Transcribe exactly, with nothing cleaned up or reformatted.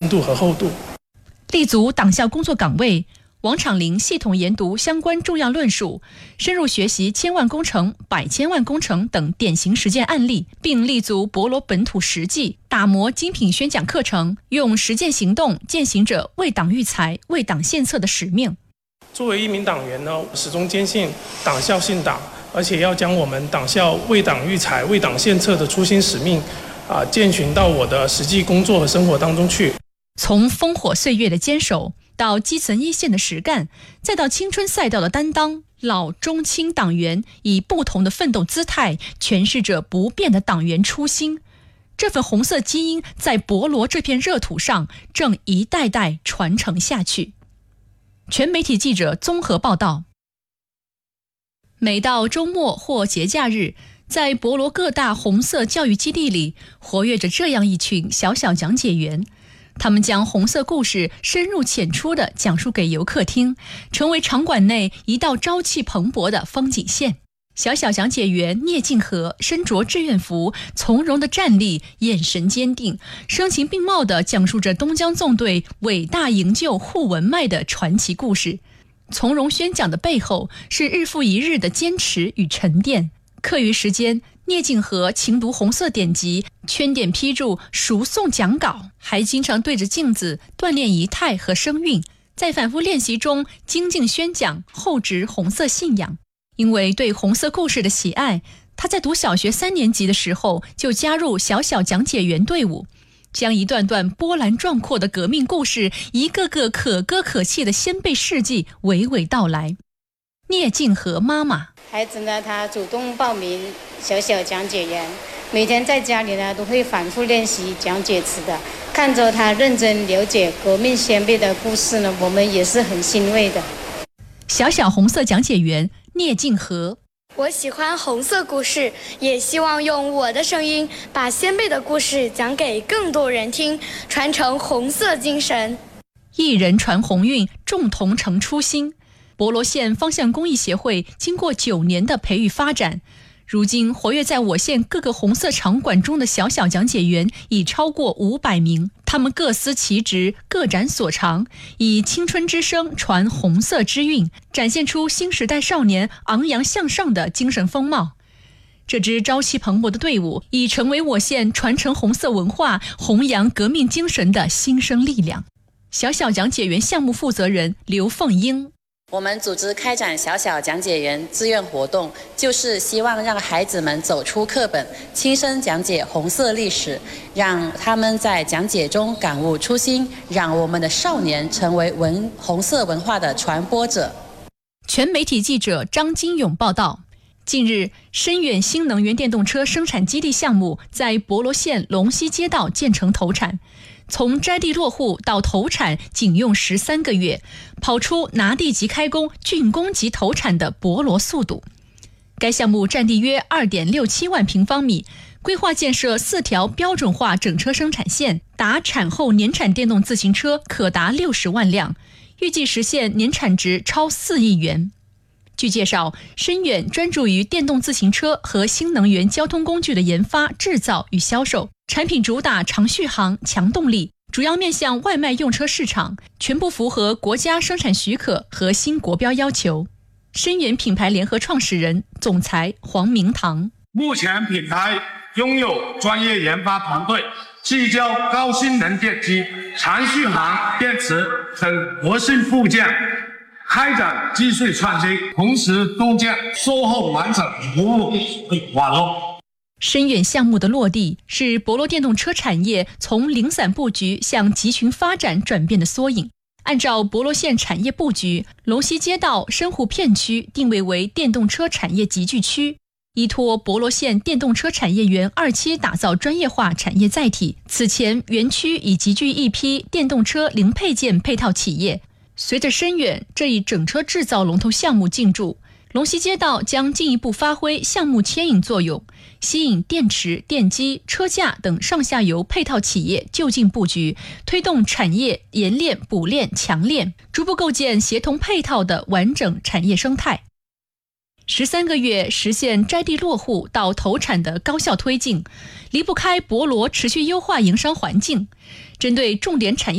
度和厚度。 立足党校工作岗位，王昶林系统研读相关重要论述，深入学习千万工程、百千万工程等典型实践案例，并立足博罗本土实际，打磨精品宣讲课程，用实践行动践行着为党育才、为党献策的使命。 作为一名党员呢，始终坚信党校信党，而且要将我们党校为党育才、为党献策的初心使命啊，践行到我的实际工作和生活当中去。 从烽火岁月的坚守，到基层一线的实干，再到青春赛道的担当，老中青党员以不同的奋斗姿态诠释着不变的党员初心。这份红色基因在博罗这片热土上正一代代传承下去。全媒体记者综合报道。每到周末或节假日，在博罗各大红色教育基地里，活跃着这样一群小小讲解员。他们将红色故事深入浅出地讲述给游客听，成为场馆内一道朝气蓬勃的风景线。小小讲解员聂静和身着志愿服，从容地站立，眼神坚定，声情并茂地讲述着东江纵队伟大营救护文脉的传奇故事。从容宣讲的背后，是日复一日的坚持与沉淀。课余时间，聂静和勤读红色典籍，圈点批注，熟诵讲稿，还经常对着镜子锻炼仪态和声韵，在反复练习中精进宣讲，厚植红色信仰。因为对红色故事的喜爱，他在读小学三年级的时候就加入小小讲解员队伍，将一段段波澜壮阔的革命故事，一个个可歌可泣的先辈事迹娓娓道来。聂静和妈妈， 孩子呢，他主动报名小小讲解员，每天在家里呢都会反复练习讲解词的。看着他认真了解革命先辈的故事呢，我们也是很欣慰的。 小小红色讲解员聂静和， 我喜欢红色故事，也希望用我的声音把先辈的故事讲给更多人听，传承红色精神。 一人传红运，众同成初心。博罗县方向公益协会经过九年的培育发展，如今活跃在我县各个红色场馆中的小小讲解员已超过五百名，他们各司其职，各展所长，以青春之声传红色之韵，展现出新时代少年昂扬向上的精神风貌。这支朝气蓬勃的队伍已成为我县传承红色文化、弘扬革命精神的新生力量。小小讲解员项目负责人刘凤英， 我们组织开展小小讲解员志愿活动，就是希望让孩子们走出课本，亲身讲解红色历史，让他们在讲解中感悟初心，让我们的少年成为文红色文化的传播者。 全媒体记者张金勇报道。近日，深远新能源电动车生产基地项目在博罗县龙溪街道建成投产。从摘地落户到投产仅用十三个月，跑出拿地即开工、竣工即投产的博罗速度。该项目占地约 二点六七万平方米，规划建设四条标准化整车生产线，达产后年产电动自行车可达六十万辆，预计实现年产值超四亿元。据介绍，深远专注于电动自行车和新能源交通工具的研发、制造与销售，产品主打长续航、强动力，主要面向外卖用车市场，全部符合国家生产许可和新国标要求。深远品牌联合创始人、总裁黄明堂， 目前品牌拥有专业研发团队，聚焦高性能电机、长续航电池等核心部件，开展技术创新，同时构建售后完整服务网络。 深远项目的落地，是博罗电动车产业从零散布局向集群发展转变的缩影。按照博罗县产业布局，龙溪街道深湖片区定位为电动车产业集聚区，依托博罗县电动车产业园二期打造专业化产业载体。此前园区已集聚一批电动车零配件配套企业。随着深远这一整车制造龙头项目进驻，龙溪街道将进一步发挥项目牵引作用，吸引电池、电机、车架等上下游配套企业就近布局，推动产业冶炼、补炼、强炼，逐步构建协同配套的完整产业生态。十三个月实现摘地落户到投产的高效推进，离不开博罗持续优化营商环境，针对重点产业